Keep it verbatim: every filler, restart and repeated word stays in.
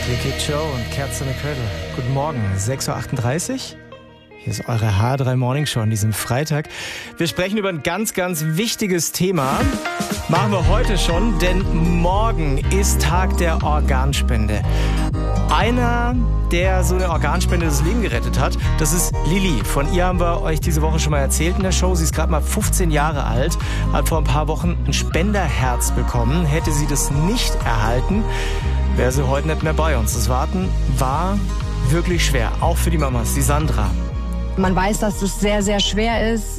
Wicked Joe und Kerze in the Cradle. Guten Morgen, sechs Uhr achtunddreißig. Hier ist eure H drei Morning Show an diesem Freitag. Wir sprechen über ein ganz, ganz wichtiges Thema. Machen wir heute schon, denn morgen ist Tag der Organspende. Einer, der so eine Organspende das Leben gerettet hat, das ist Lilly. Von ihr haben wir euch diese Woche schon mal erzählt in der Show. Sie ist gerade mal fünfzehn Jahre alt, hat vor ein paar Wochen ein Spenderherz bekommen. Hätte sie das nicht erhalten, wäre sie heute nicht mehr bei uns. Das Warten war wirklich schwer, auch für die Mamas, die Sandra. Man weiß, dass es sehr, sehr schwer ist.